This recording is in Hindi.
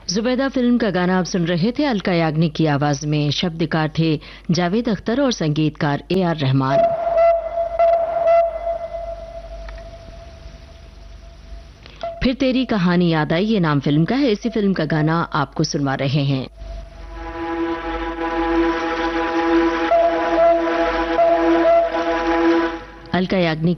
जुबैदा फिल्म का गाना आप सुन रहे थे अलका याग्निक की आवाज में। शब्दकार थे जावेद अख्तर और संगीतकार ए.आर. रहमान। फिर तेरी कहानी याद आई, ये नाम फिल्म का है। इसी फिल्म का गाना आपको सुनवा रहे हैं। अलका याग्निक